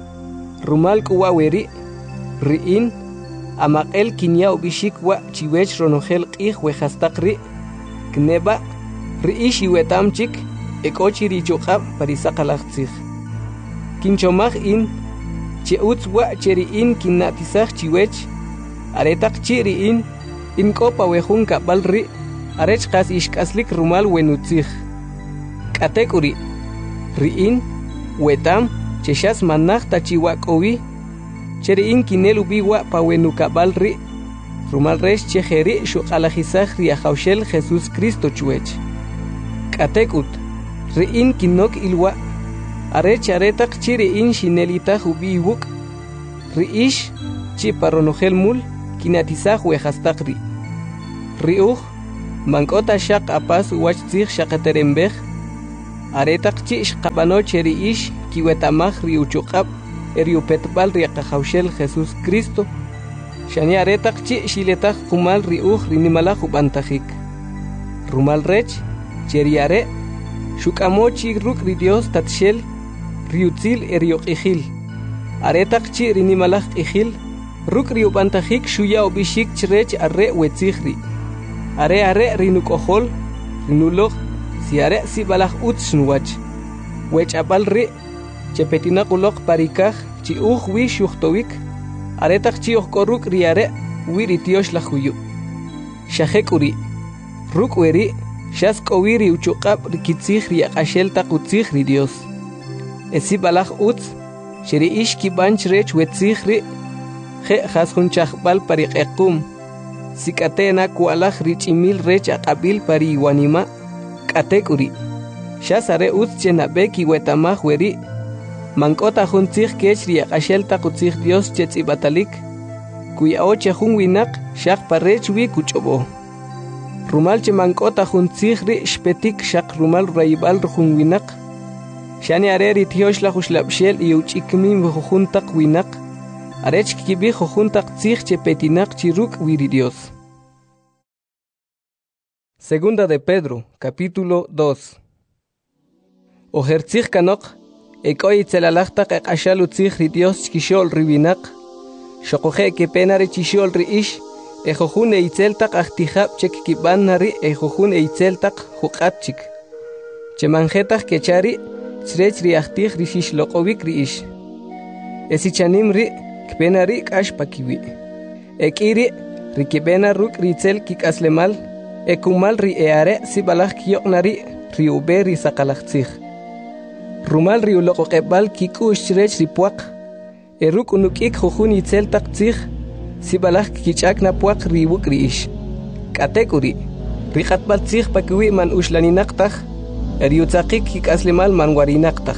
Rumal kuwa weri, riin, amaqel kinya ubishik wa chiwech ronogel qij wejastaq ri, kneba, ri ish iwetam chik, ekochi ri chuqab parisaqalaj tzij. Kinchomaj in, che utz wa che riin kinnatisaj chiwech, aretaq chi riin, in kopa wejun kabal ri, arech qas ishk'aslik rumal wenutzij. K'atek uri, riin, wetam, che xas manaj tachiwa k'owi, che riin kinel ubi wa pawenukabal ri, rumal rex che jeri xuq'alajisaj ri ajawshel Jesús Cristo chuwech. K'atek ut, riin kinok ilwa, arech aretaq chi riin xinelitaj ubi iwuk, ri ish chi paronojel mul, kinatisaj wejastaqri. Riuj, mankota shaq apas wach tzij shaqaterembej, aretaq chi shqabano cheri ish kiwetamaj riuchuqab eriupetbal riaqajawshel Jesús Cristo, shani aretaq chi shiletaj kumal riuj rinimalaj ubantajik. Rumal rech, cheri are, shukamo chi ruk ri Dios tatshel, riutzil erioqijil. Aretaq chi rinimalaj ijil, ruk riubantajik shuya obishik chrech arre wetzijri. Are are rinukohol, rinuloj, si are si balaj utz nuwach. Wech apal ri, chepetinakulok parikaj, chi uj wi shuhtowik, aretaq chi ojkoruk ri are, wi ritiosh la huyu. Shajek uri, ruk weri, shas kowiri uchuqab rikitzij riaqashel taqutzij ri Dios. Esi balaj utz, sheri ish kibanch rech wetzij ri, je has hunchajbal pariqequm, sikatena kualaj richimil rech aqabil pari iwanima, katek uri. Shas are utz chenabek iwetamaj weri, mankota juntzij kech riaqashel taqutzij Dios chetzibatalik, kuya oche jun winak shaq parech wi kuchobo. Rumal che mankota juntzij ri shpetik shaq rumal raibal jun winak, shani are ritiosh la jushlabshel i uchikmin juntaq winak, arech kibi juntaq tzij che petinak chiruk wiri Dios. Segunda de Pedro, capítulo dos. Ojertzij kanok, ekoi tzelalajtaq eqashal utzij ri Dios chkishol riwinak, shokoje ke penare chishol ri ish, ejojun eitzeltaq ahtijab chek kibanari ejojun eitzeltaq juqatchik. Chemanjetaq kechari, chrech ri ahtij ri shishloqowik ri ish. Esichanim ri kpenari kash pakiwi. Ekiri ri kibena ruk ri tzel kikaslemal, ekumal ri eare si balaj kiyoknari ri ube ri sakalajtzij. Rumal ri uloqoqebal kikush chrech ri puaq, eruk unukik jujun itzeltaq tzij, si balaj kichakna puaq ri wuk ri ish. Katekuri, ri qatbal tzij pakiwi man ushlaninaktaq, eriutzaqik kikaslemal man warinaqtaq.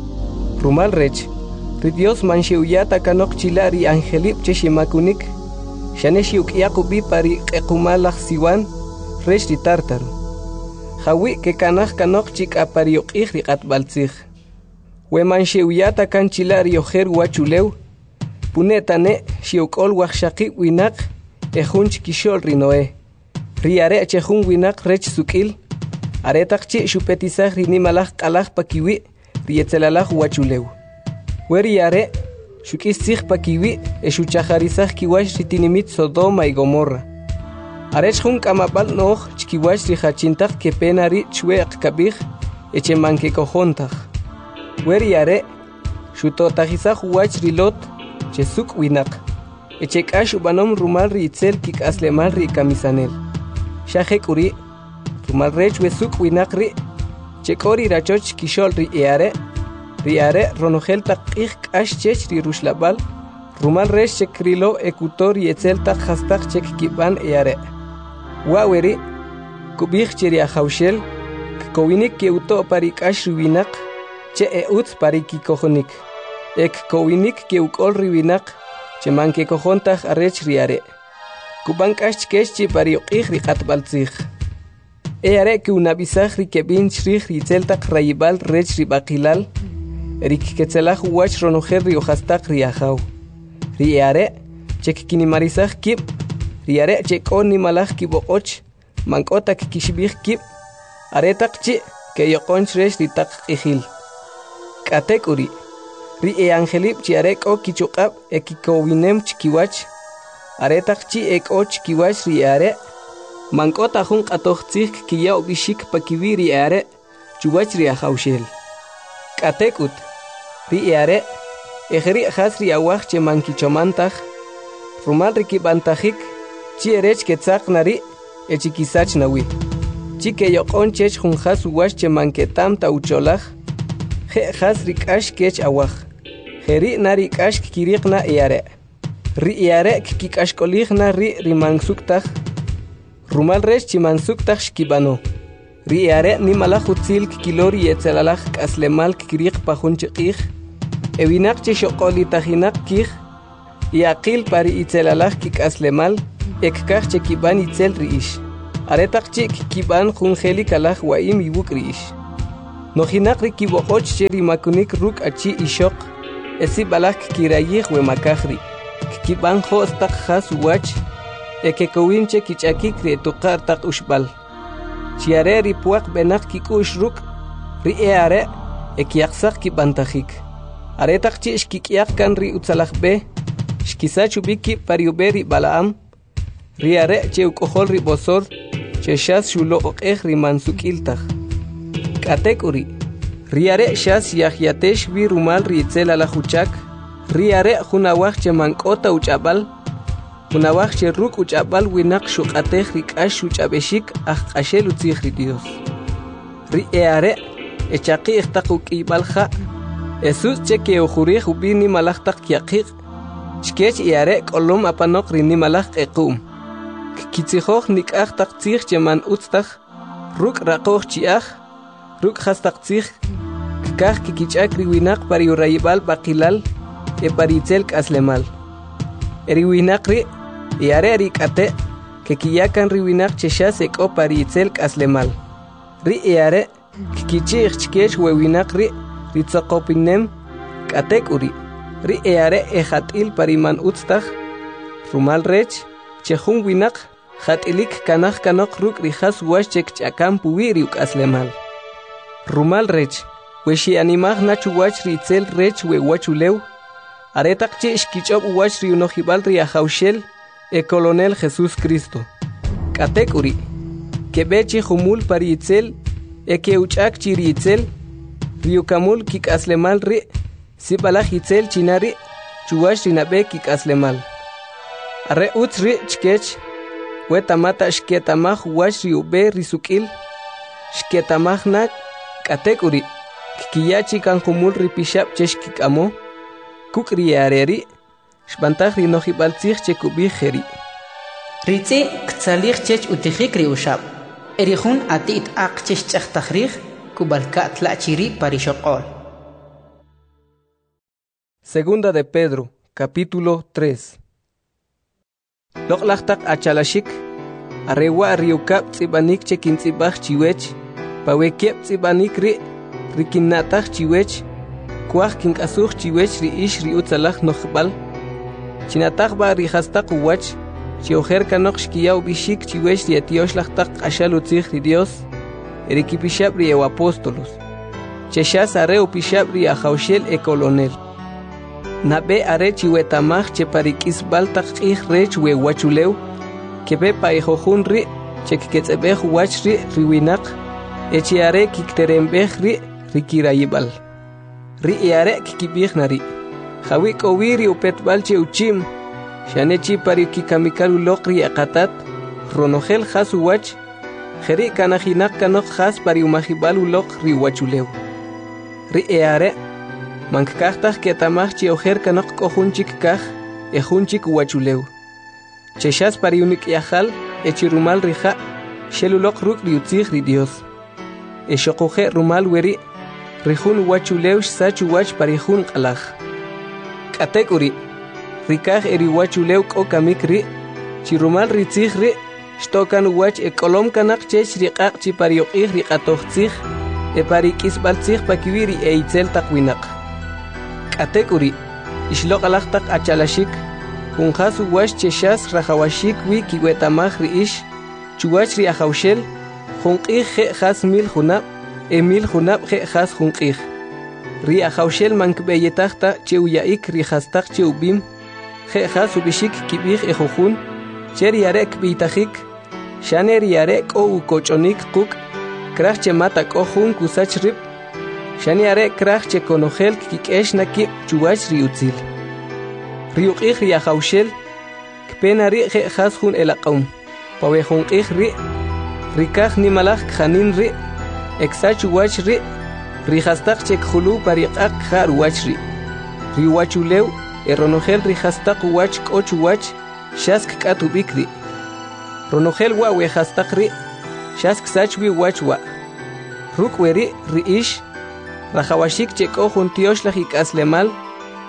Rumal rech, ri Dios man shiuyata kanok chila ri angelip che shimakunik, shane shiukiakubi pari qequmalaj siwan, rech ri tartaru. Jawi ke kanaj kanok chik apariuqij ri qatbal tzij. We man shiuyata kan chila ri ojer wachulew, punetane shiukol wajshaqib winak, ejun chikishol ri Noé. Ri are chejun winak rech sukil, aretaq chi shupetisaj ri nimalaj qalaj pakiwi, ri etzelalaj wachulew. Weri are, shukis tzij pakiwi, eshuchajarizaj kiwash ri tinimit Sodoma y Gomorra. Arech jun kamapal noj chkiwash ri hachintaq ke penari chweq kabij, eche manke kojontaj. Weri are, shutotajizaj wach ri Lot, che suk winak. Eche kash ubanom rumal ri itzel kik aslemal ri kamisanel. Shajek uri, rumal rech we suk winak ri, che kori rachoch kishol ri eare, ri are ronojel taqij kash chech ri rushlabal, rumal rech chek rilo ekutor y etzel taq hastaq chek kiban eare. Waweri, kubij cheri ajawshel, kkowinik ke uto pari kash riwinak, che e utz pari kikojonik. Ek kowinik ke ukol riwinak, che manke kojontaj arech riare. Kuban kash chkesh chi pari uqij ri qatbal tzij. E are ke unabizaj ri kebin chrij ri tzeltaq rayibal rech ri baqilal, rik ketzelaj wach ronojer ri ojastaq ri ajaw. Ri e are, chek kinimarizaj kib, ri are chek on nimalaj kiboqoch, mankotak kishbij kib, aretaq chi ke yoqonch rech ri taq ijil. Katek uri, ri e angelip chi arek o kichuqab e kikowinem chkiwach, aretaq chi ek o chkiwach ri are, mankota jun qatoj tzij kiya obishik pakiwi ri are, chuwach ri ajawshel. Katek ut, ri e are, ejeri jas ri awaj che mankichomantaj, rumal ri kibantajik, chi erech ketzaq nari, e chikisach nawi. Chi ke yoqon chech jun jas uwash che manketam ta ucholaj, je jas ri kash kech awaj. Jeri nari kash kiriq na eare. Ri eare kikashkolij na ri ri mansuktaj, rumal rech chi mansuktaj shkibano. Ri eare ni malaj utzil kilori etzelalaj kaslemal kiriq pajun chiqij, ewinak che shoqoli tajinak kij, y aqil pari itzelalaj kik'aslemal ekkaj che kiban itzel ri'ish aretaq chik kiban junjeli kalaj wa'im iwuk ri'ish nojinaq ri kiboqoch che rimakunik ruk' achi ixoq esi balaj kirayij wemakaj ri kiban jo'staq jas uwach ekekowin che kich'akik ri etuqa' taq uxb'al chiare ri puaq benaq kik'u'x ruk' ri e are ekyaqsaq kibantajik aretaq chi xkik'yaq kan ri utzalaj be xkisach ubiki pariube ri Balaam ri are che uk'ojol ri bosor che xas xuloq'ej ri mansuk'iltaj k'atek uri ri are xas yajyatex wi rumal ri itzel alaj uchak ri are jun awaj che mank'ota uch'ab'al jun awaj che ruk' uch'ab'al winaq xuq'atej ri k'ax xuch'ab'exik aj q'axel utzij ri Dios ri e are echaqij taq uk'ib'al ja' Jesús che que ujurij ubi nimalaj taq kiaqiq chkech i are k'olom apanoq ri nimalaj q'equm kitzijoj nik'aj taq tzij che man utz taj ruk' raqoj chi'aj ruk' jas taq tzij kaj kikich'ak ri winaq pari urayib'al b'aqilal e pari itzel k'aslemal e ri winaq ri i are ri k'ate' que kiyakan ri winaq che xas ek'o pari itzel k'aslemal ri i are kikichij chkech we winaq ri ri tzoqopinem k'atek uri ri e are e jat'il pari man utz taj rumal rech che jun winaq jat'ilik kanaj kanoq ruk' ri jas wax che kch'akan puwi ri uk'aslemal rumal rech we xi'animaj nach uwach ri itzel rech we wachulew aretaq chi xkich'ob uwach ri unojib'al ri ajawxel e Colonel Jesús Cristo k'atek uri keb'e chi jumul pari itzel e ke uch'ak chi ri itzel ri ukamul kik'aslemal ri si balaj itzel chinari chuwax ri nab'e kik'aslemal are utz ri chkech we tamata xketamaj uwach ri ube ri suk'il xketamaj na k'atek uri kikiyachi kan jumul ri pixab' che xkik'amo kuk' ri are ri xb'antaj ri nojib'al tzij che kub'ij jeri ritzi ktzalij chech utijik ri uxab' eri jun ati't aq che xch'ajtaj rij kubalka tla'chiri parixoqol. Segunda de Pedro, capítulo tres. Loqlajtak achalashik, arewa riukap tzibanik che kintzibaj chiwech, pawekiep tzibanik ri, rikinnataj chiwech, kuaj kinkasuj chiwech ri ish ri utzalaj nojbal, chinataj ba rihastak uwach, chiojer kanok shkiyaw bishik chiwech ri etioshlajtak ashal utzij ri Dios, eriki pishabri e apóstolos, cheshas are upishabri a jaushel e colonel. Nabe are chiwetamaj che parikis baltak ij rech we wachulew, kebe pa ejojun ri, chekiketzebej wach ri riwinak, echi are kikterembej ri rikirayibal. Ri e are kikibij nari, jawik owiri upetbal che uchim, shanechi parikikamikalu lokri akatat, ronogel jasu wach, Jeri kanajinak kanok jas pari umajibalu lok ri wachulew. Ri e are, mankaktaj ketamaj chi ojer kanok kohunchik kaj, e junchik wachulew. Cheshas pari unik yajal, e chirumal rija, shelulok ruk ri utzij ri Dios. E shokoje rumal weri, rijun wachulew sachu wach pari jun kalaj. Katek uri, rikaj eri wachulew kokamik ri, chirumal ri tzij ri, Shtokan uwach e kolom kanak chech riqaq chi parioqij riqatoj tzij e parikisbal tzij pakiwiri e itzel taqwinak. K'atek uri, ixloq alaj taq achalashik, junjas uwach cheshas rajawashik wi kiwetamaj ri ish, chuwach ri ajawshel, junqij je jas mil junab, e mil junab je jas junqij. Ri ajawshel mankbeyetajta che uyaik ri jastaj che ubim, je jas ubishik kibij e jujun, cher yarek bitajik, Shaner yare ko ukochonik kuk, krach che mata ko jun kusach rip, shaniare krach che konogel kikesh naki chuwach riutzil. Riuqij riajaushel, kpenari je jas jun elaqaum, pawe jun qij ri, rikaj nimalaj kjanin ri, eksach chuwach ri, rijastak che khulu pariqaq jar wach ri. Riwachulew, eronogel rijastak wach ko chuwach, shask katubik ri. Ronogel wa we hastakri, shask sachwi wachwa. Rukweri riish, rajawashik cheko juntiosh lajik aslemal,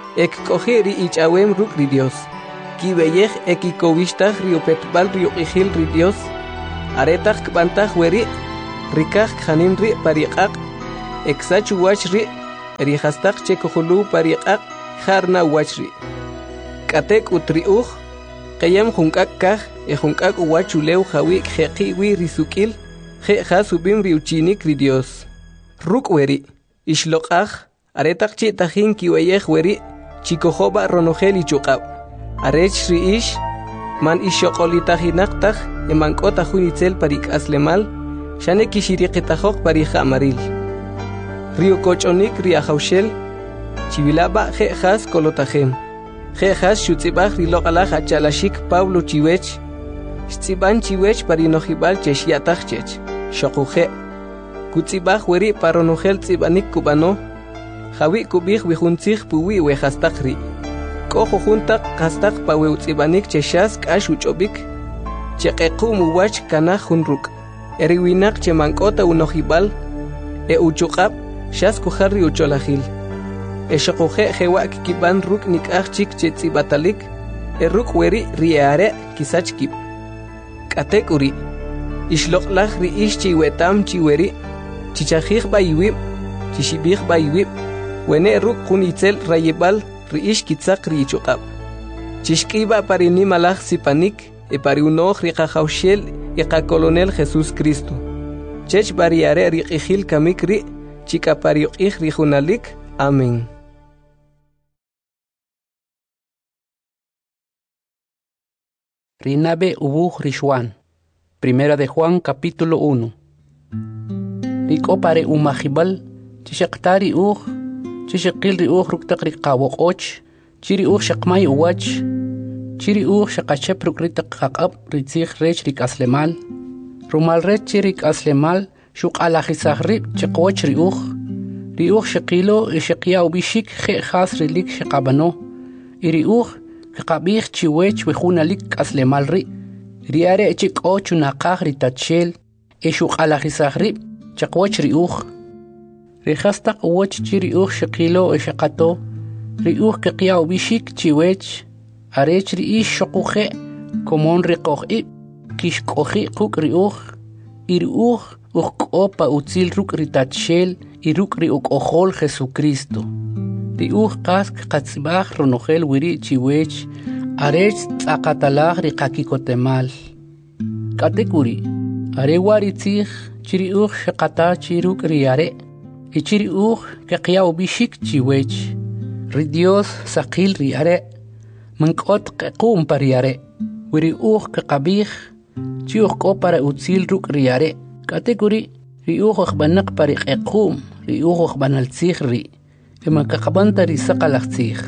ek coge ri ichawem ruk ri Dios. Ki beyej ek ikowishtaj ri upetbal ri uqijil ri Dios. Aretaj kbantaj weri, rikaj khanim ri pariqaq, ek sach wach ri, ri hastaj chekojulu pariqaq, harna wach ri. Katek utri uj, kayam junkak kaj, e junkak uwachulew jawi jeqi wi risukil, je jasubim ri uchinik ri Dios. Ruk weri, ishloqaj, aretaj chi tajin kiweyej weri, chikojoba ronogel ichuqab. Arech ri ish, man ishoqolitajinaqtaj, emankota junitzel parik aslemal, shane kishiriqitajok parik amaril. Rio kochonik ria haushel, chivilaba je jas kolotajem. Je jas shutzibaj riloqalaj achalashik Pablo chiwech, shtsiban chiwech parinojibal cheshiatajchech, shokuje. Kutzibaj weri paronogel tzibanik kubano, jawi kubij wijuntzij puwi wejastakri. Kojo juntak kastak pawe utzibanik cheshas kash uchobik, cheqequ muwach kanaj junruk. Eriwinak chemankota unojibal, e uchuqab, shas kujarri ucholajil. E shokuje jewak kiban ruk nikaj chik chetzibatalik, e ruk weri riare kisach kip. Katek uri, ishloqlaj ri ish chiwetam chiweri, chichajij bayiwib, chishibij bayiwib, wene ruk kunitzel rayibal, riish kitzak ri ichuqab. Chishkiba parini malaj sipanik, e pari unoj ri qajawshel e qakolonel Jesús Cristo. Chech bariare ri qijil kamik ri, chika pari uqij ri junalik. Amén. Rinabe ubuj ri Juan. Primera de Juan capítulo uno. Riko pare umajibal, chishaktari uj, chishakil ri uj ruktak ri qawok och, chiri uj shakmay uwach, chiri uj shakachep rukritak qaqab ri tzij rech ri kaslemal, rumal rech chiri kaslemal, shuk alajisaj ri chiqwach ri uj, ri uj shakilo e shakia ubishik je khas ri lik shakabano, iri uj kaqabij chiwech wejunalik kaslemal ri, ri are chik och unaqaj ri tachel, e shuk alajisaj ri chiqwach ri uj, ri khastaq uwach chiri uj shakilo e shakato, ri uj kiqia ubishik chiwech, arech ri ish shokuje, komon ri qojib, kish koji quk ri uj, iri uj uj kopa utzil ruk ri tachel, y ruk ri uk ojol Jesucristo. Ri uj qask qatzibaj ronogel wiri chiwech, arech tzaqatalaj ri qakikotemal. Katekuri, are wari tzij, chiri uj shakata chiruk ri are, y chiri uj kiqia ubishik chiwech. Ri Dios saqil ri are, mankot qequm pari are, wiri uj kiqabij, chi uj ko para utzil ruk ri are. Katekuri, ri uj uqbanak pari qequm, ri uj uqbanal tzij ri, ema kaqabanta ri saqalaj tzij.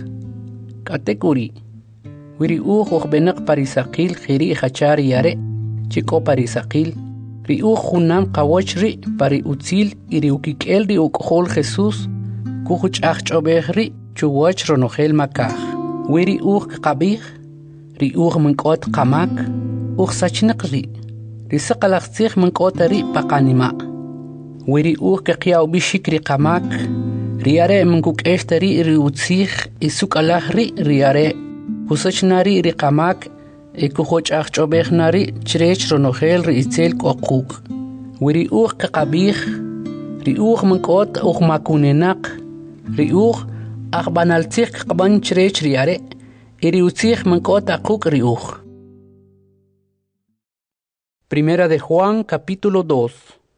Katekuri, wiri uj uqbanak pari saqil khiri khachari are, chiko pari saqil, ri uj junam qawach ri pari utzil iri ukikel ri uqhol Jesús, kujuch achchobej ri chuwach ronogel makaj. Wiri uj qabij, ri uj mankot qamak, uj sachniq ri, ri saqalaj tzij mankot ri paqanima. Wiri uj kiqia ubishik ri qamak, ri are mankuk eshtari ri utzij isuk alaj ri ri are, kusachnari ri qamak, e kujoch achchobej nari chrech ronogel ri itzel qoquk. Wiri uj kiqabij, ri uj mankot uj makunenak, ri uj aqbanal tzij qaban chrech ri are, iri utzij mankot aquk ri uj. Primera de Juan capítulo dos.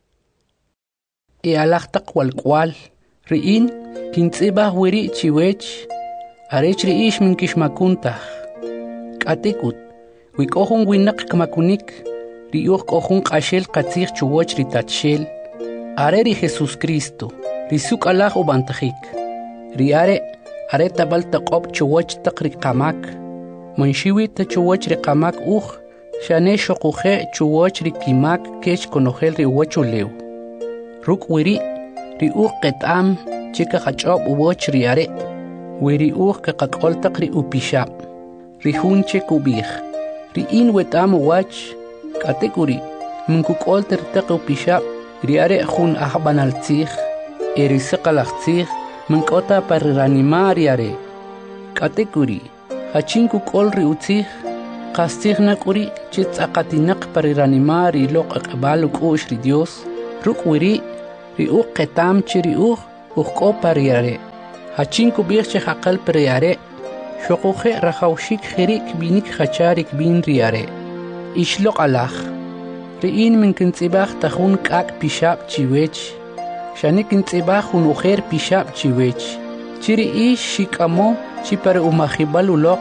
E alajtaq walkwal, ri'in kintzibaj wiri chiwech, arech ri ish min kishmakuntaj. Katekut, wikohun winak kmakunik, ri uj kohun qashel qatzij chuwoch ri tachel, are ri Jesús Cristo, ri suk alaj ubantajik. Ri are, are tabal taqob chuwoch taq ri qamak, manshiwi ta chuwoch ri qamak uj, shane shokuje chuwoch ri kimak kech konogel ri uwachulew. Ruk wiri, ri uj qetam, chika qachob uwoch ri are, wiri uj kaqaqol taq ri upishab, ri hunche kubij, ri in wetam uwach, katekuri, minkukol ter taq upishab, ri are jun ahbanal tzij, eri saqalaj tzij, minkota pariranimar ri are, Katekuri, hachinku kolri utzih, kastigna kuri, chits akatinak pariranimar y loq akbaluk ushri Dios, ruk wiri, ri uq ketam chiri uq, uq pariare. Hachinku birche hakal pariare, shokuche rahaushik khirik binik hacharik bin riare. Ishloq alach. Riin min kintzibach tahun kak pishab chiwech. Shanik kintzibach un ujer pishab chiwech. Chiri ish shikamo chipare umahibal ulok.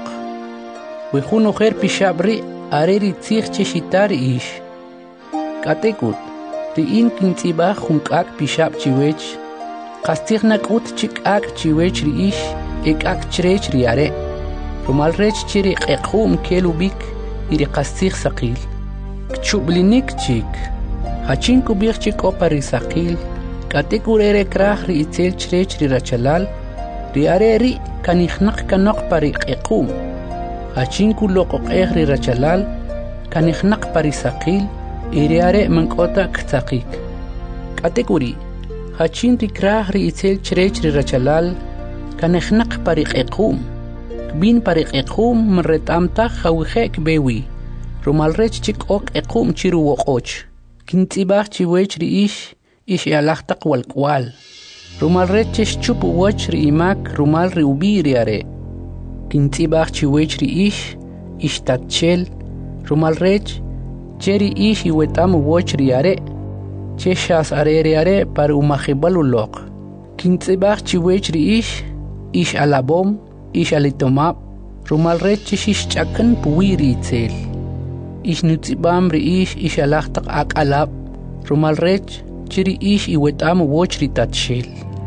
Wihun ujer pishab ri areri tzich chishitari ish. Katekut. Riin kintzibach un kak pishab chiwech. Kastignak ut chik ak chiwech ri ish. Ek ak chrech riare. Rumal rech chiri ekhum kelubik. Iri kastig sakil. Kchublinik chik. Hachinku bir chik opari sakil. Katekurere krah ri itzel chrech ri rachalal. Ri areri kanikhnak kanok pari ekum. Hachinku lokok eh ri rachalal. Kanikhnak pari sakil. Iri are mankota ktsakik. Katekuri. Hachin ri krah ri itzel chrech ri rachalal. Kanikhnak pari ekum. Bin pari ekum mretamta khawkhek bewi. Rumal rech chik ok ekum chiru wokoch. Kintibach chiwech ri ish, ish yalachtaq walkwal. Rumal rech chish chupu woch ri imak, rumal ri ubiri are. Kintibach chiwech ri ish, ish tatchel. Rumal rech, cheri ish iwetam woch ri are. Cheshas are ri are par umahibal ulok. Kintibach chiwech ri ish, ish alabom, ish alitomap. Rumal rech chish chakan puwiri itzel. Ish nutzibam ri ish ish alachtaq ak alab. Rumal rech chiri ish iwetam woch ri tatshel.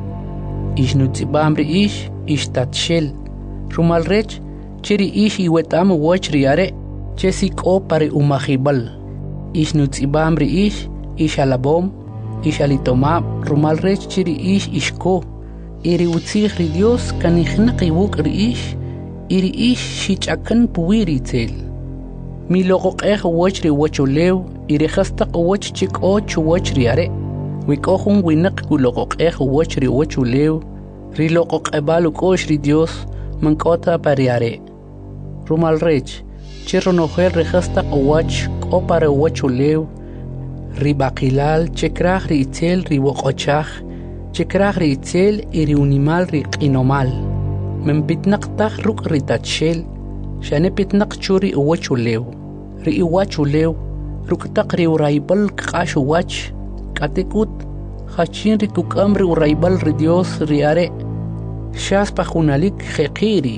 Ish nutzibam ri ish ish tatshel. Rumal rech chiri ish iwetam woch ri are. Chesik o pari umahibal. Ish nutzibam ri ish ish alabom. Ish alitomab. Rumal rech chiri ish ishko. Iri utzih ri Dios kanikhnak iwuk ri ish. Iri ish shichakan puwiri itzel. Mi loqoq eh woch ri wochulew, iri khastaq woch chik o chuwoch ri are. Wikohun winak ku loqoq eh woch ri wochulew, ri loqoq ebalu kosh ri Dios, mankota pariare. Rumal rech, chirro nohel ri khastaq woch ko pare wochulew, ri bakilal chekrach ri itzel ri woqochach, chekrach ri itzel iri unimal ri qinomal. Men pitnaq tach ruk ri tatshel, shane pitnaq churi uwachulew. Ri uwachulew, ruktaq ri uraibal kqash uwach, katekut, hachin ri kukam ri uraibal ri Dios ri are, shas pajunalik jeqiri.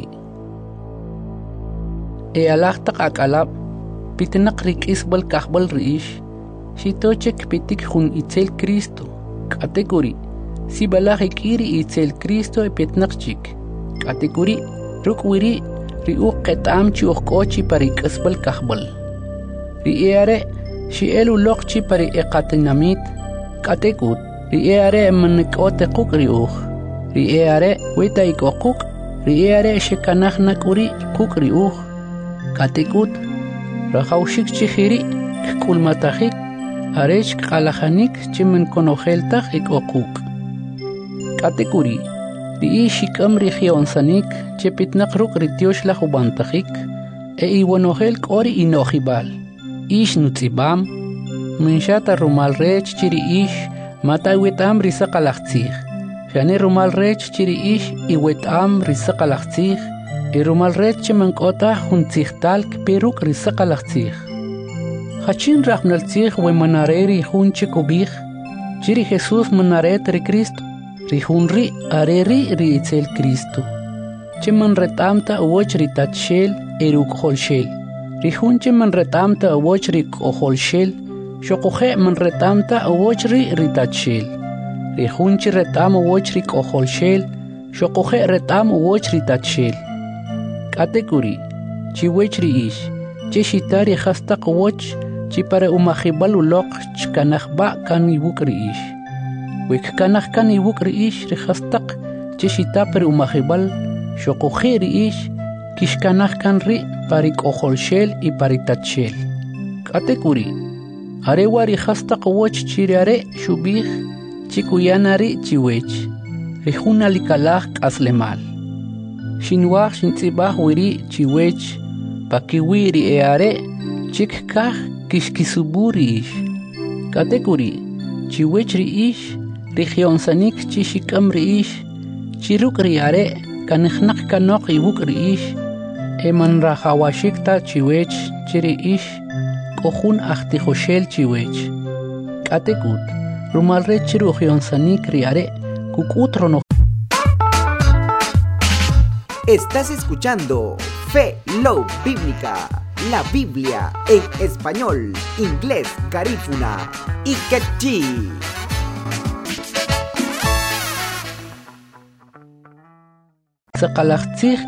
E alahtaq akalab, pitnaq ri kisbal kahbal ri ish, shitochek pitik jun itzel Cristo, katekuri, si balaj ikiri itzel Cristo e pitnaq chik, katekuri, rukwiri, ri uq ketam chi uqochi pari kasbal kahbal. Ri eare, shi elu loqchi pari eqatinamit, katekut, ri eare manikoote kuk ri uq. Ri eare, weta ikokuk, ri eare shekanahnak uri kuk ri uq. Katekut, rahaushik chihiri, kulmatahik, arech kalahanik chimen konoheltah ikokuk. Katekuri, ri ishikam ri hionsanik, chepitnak ruk ritiosh la jubantajik, e iwanohel kori inojibal. Ish nutzibam, minshata rumal rech chiri ish, mata iwetam risaqalachtzig. Shane rumal rech chiri ish, iwetam risaqalachtzig, e rumal rech chimankota juntzigtalk peruk risaqalachtzig. Hachin rachnaltzig we manareri jun chikubig, chiri Jesus manaret ri Cristo, ri junri areri ri itzel Cristo. Chiman retamta uwoch ri tatshel eruk holshel. Rihun chiman retamta uwoch ri koholshel. Shokuhe man retamta uwoch ri ri tatshel. Rihun chi retam uwoch ri koholshel. Shokuhe retam uwoch ri tatshel. Katekuri, chi wech ri ish. Chi shitari khastaq uwoch. Chi para umahibal ulok chkanahba kan iwuk ri ish. Wik kanah kan iwuk ri ish ri khastaq. Chi shita per umahibal. Shokuhe ri ish. Kishkanah kan ri parik oholshel y paritachel. Katekuri. Arewari khastaq woch chiriare shubih chikuyanari chiwech. Rihuna likalach aslemal. Shinwach shintzibah wiri chiwech pakiwiri eare chik kah kishkisuburi ish. Katekuri chiwech ri ish rigion sanik chishikam ri ish chiruk ri are kanihnak kanok iwuk ri ish eman rahawashikta chiwech chiri ish kohun ahti hoshel chiwech. Katekut rumalre chirugion sanik ri are kukutro no. Estás escuchando Fe Love Bíblica, la Biblia en español, inglés, garífuna y quechí. Sakalachtzich